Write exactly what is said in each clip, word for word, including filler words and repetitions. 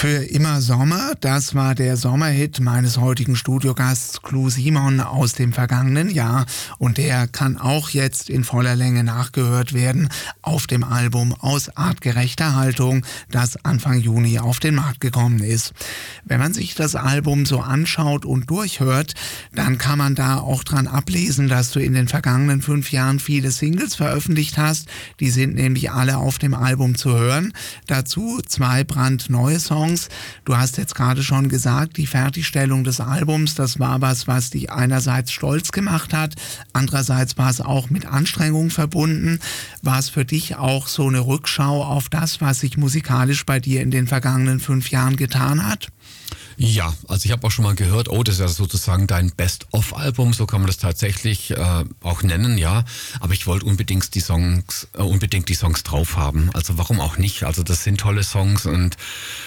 Für immer Sommer, das war der Sommerhit meines heutigen Studiogasts Clou Simon aus dem vergangenen Jahr und der kann auch jetzt in voller Länge nachgehört werden auf dem Album Aus artgerechter Haltung, das Anfang Juni auf den Markt gekommen ist. Wenn man sich das Album so anschaut und durchhört, dann kann man da auch dran ablesen, dass du in den vergangenen fünf Jahren viele Singles veröffentlicht hast. Die sind nämlich alle auf dem Album zu hören. Dazu zwei brandneue Songs. Du hast jetzt gerade schon gesagt, die Fertigstellung des Albums, das war was, was dich einerseits stolz gemacht hat, andererseits war es auch mit Anstrengung verbunden. War es für dich auch so eine Rückschau auf das, was sich musikalisch bei dir in den vergangenen fünf Jahren getan hat? Ja, also ich habe auch schon mal gehört, oh, das ist ja sozusagen dein Best-of-Album, so kann man das tatsächlich äh, auch nennen, ja. Aber ich wollte unbedingt die Songs, äh, unbedingt die Songs drauf haben. Also warum auch nicht? Also das sind tolle Songs und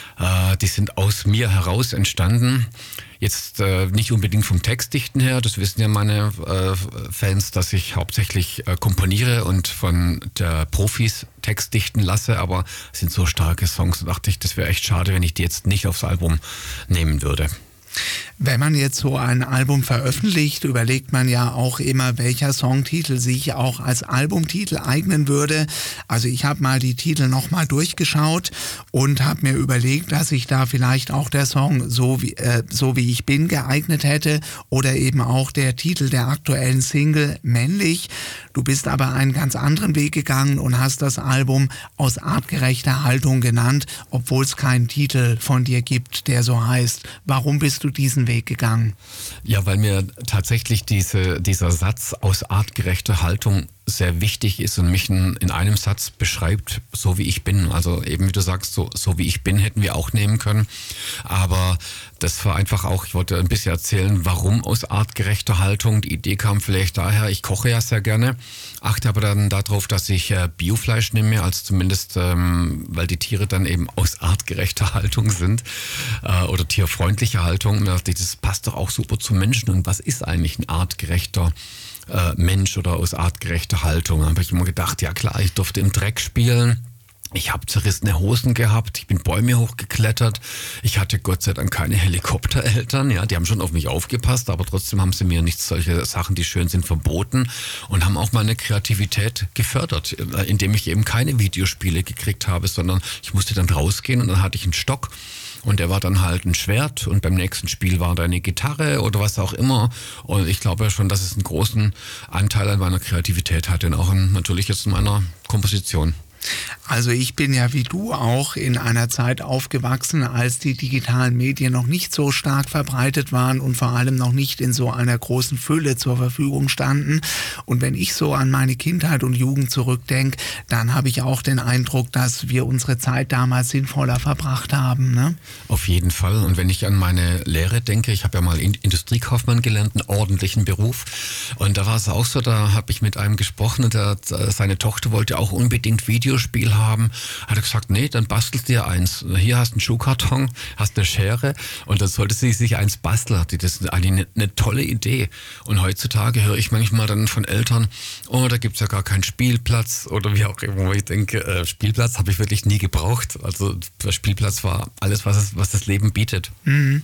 äh, die sind aus mir heraus entstanden. Jetzt äh, nicht unbedingt vom Textdichten her, das wissen ja meine äh, Fans, dass ich hauptsächlich äh, komponiere und von der Profis Text dichten lasse, aber es sind so starke Songs, da dachte ich, das wäre echt schade, wenn ich die jetzt nicht aufs Album nehmen würde. Wenn man jetzt so ein Album veröffentlicht, überlegt man ja auch immer, welcher Songtitel sich auch als Albumtitel eignen würde. Also ich habe mal die Titel nochmal durchgeschaut und habe mir überlegt, dass sich da vielleicht auch der Song so wie, äh, so wie ich bin geeignet hätte oder eben auch der Titel der aktuellen Single Männlich. Du bist aber einen ganz anderen Weg gegangen und hast das Album Aus artgerechter Haltung genannt, obwohl es keinen Titel von dir gibt, der so heißt. Warum bist du diesen Weg gegangen? Ja, weil mir tatsächlich diese, dieser Satz aus artgerechter Haltung sehr wichtig ist und mich in, in einem Satz beschreibt, so wie ich bin. Also eben wie du sagst, so, so wie ich bin hätten wir auch nehmen können. Aber das war einfach auch, ich wollte ein bisschen erzählen, warum aus artgerechter Haltung. Die Idee kam vielleicht daher, ich koche ja sehr gerne, achte aber dann darauf, dass ich äh, Biofleisch nehme, als zumindest, ähm, weil die Tiere dann eben aus artgerechter Haltung sind äh, oder tierfreundliche Haltung. Und da dachte ich, das passt doch auch super zum Menschen. Und was ist eigentlich ein artgerechter äh, Mensch oder aus artgerechter Haltung? Da habe ich immer gedacht, ja klar, ich durfte im Dreck spielen. Ich habe zerrissene Hosen gehabt, ich bin Bäume hochgeklettert, ich hatte Gott sei Dank keine Helikoptereltern, ja, die haben schon auf mich aufgepasst, aber trotzdem haben sie mir nicht solche Sachen, die schön sind, verboten und haben auch meine Kreativität gefördert, indem ich eben keine Videospiele gekriegt habe, sondern ich musste dann rausgehen und dann hatte ich einen Stock. Und der war dann halt ein Schwert und beim nächsten Spiel war da eine Gitarre oder was auch immer. Und ich glaube ja schon, dass es einen großen Anteil an meiner Kreativität hatte und auch an, natürlich jetzt in meiner Komposition. Also ich bin ja wie du auch in einer Zeit aufgewachsen, als die digitalen Medien noch nicht so stark verbreitet waren und vor allem noch nicht in so einer großen Fülle zur Verfügung standen. Und wenn ich so an meine Kindheit und Jugend zurückdenke, dann habe ich auch den Eindruck, dass wir unsere Zeit damals sinnvoller verbracht haben, ne? Auf jeden Fall. Und wenn ich an meine Lehre denke, ich habe ja mal Industriekaufmann gelernt, einen ordentlichen Beruf. Und da war es auch so, da habe ich mit einem gesprochen und der, seine Tochter wollte auch unbedingt Videospiel haben. Hat er gesagt, nee, dann bastelst du dir eins. Hier hast du einen Schuhkarton, hast eine Schere und dann sollte sie sich eins basteln. Das ist eigentlich eine, eine tolle Idee. Und heutzutage höre ich manchmal dann von Eltern, oh, da gibt's ja gar keinen Spielplatz oder wie auch immer. Ich denke, äh, Spielplatz habe ich wirklich nie gebraucht. Also der Spielplatz war alles, was, es, was das Leben bietet. Mhm.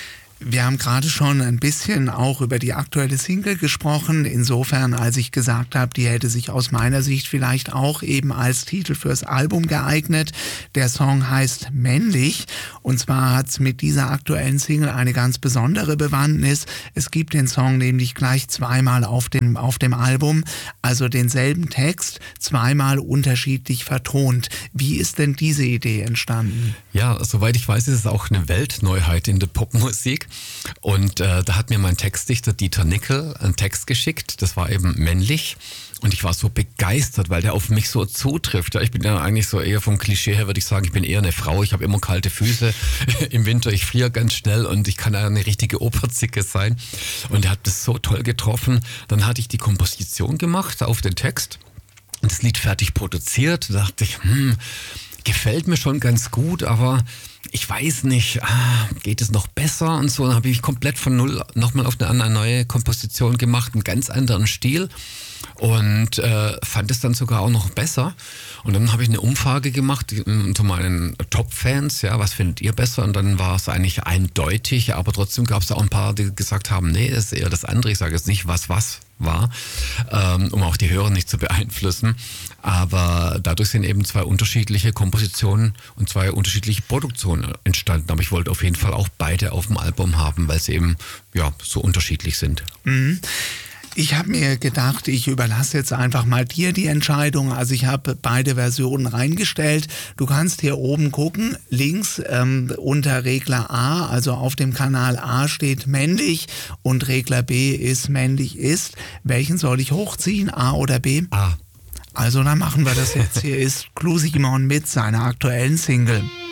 Wir haben gerade schon ein bisschen auch über die aktuelle Single gesprochen, insofern als ich gesagt habe, die hätte sich aus meiner Sicht vielleicht auch eben als Titel fürs Album geeignet. Der Song heißt Männlich und zwar hat es mit dieser aktuellen Single eine ganz besondere Bewandtnis. Es gibt den Song nämlich gleich zweimal auf dem, auf dem Album, also denselben Text, zweimal unterschiedlich vertont. Wie ist denn diese Idee entstanden? Ja, soweit ich weiß, ist es auch eine Weltneuheit in der Popmusik. Und äh, da hat mir mein Textdichter Dieter Nickel einen Text geschickt, das war eben Männlich. Und ich war so begeistert, weil der auf mich so zutrifft. Ja, ich bin ja eigentlich so eher vom Klischee her, würde ich sagen, ich bin eher eine Frau. Ich habe immer kalte Füße im Winter, ich friere ganz schnell und ich kann ja eine richtige Operzicke sein. Und er hat das so toll getroffen. Dann hatte ich die Komposition gemacht auf den Text. Und das Lied fertig produziert. Da dachte ich, hm, gefällt mir schon ganz gut, aber ich weiß nicht, ah, geht es noch besser und so. Dann habe ich komplett von null nochmal auf eine, eine neue Komposition gemacht, einen ganz anderen Stil und äh, fand es dann sogar auch noch besser. Und dann habe ich eine Umfrage gemacht unter meinen Top-Fans, ja, was findet ihr besser? Und dann war es eigentlich eindeutig, aber trotzdem gab es auch ein paar, die gesagt haben, nee, es ist eher das andere. Ich sage jetzt nicht, was was war, ähm, um auch die Hörer nicht zu beeinflussen. Aber dadurch sind eben zwei unterschiedliche Kompositionen und zwei unterschiedliche Produktionen entstanden. Aber ich wollte auf jeden Fall auch beide auf dem Album haben, weil sie eben ja so unterschiedlich sind. Mhm. Ich habe mir gedacht, ich überlasse jetzt einfach mal dir die Entscheidung. Also ich habe beide Versionen reingestellt. Du kannst hier oben gucken, links ähm, unter Regler A, also auf dem Kanal A steht männlich und Regler B ist männlich ist. Welchen soll ich hochziehen, A oder B? A. Also dann machen wir das jetzt. Hier ist Clou Simon mit seiner aktuellen Single.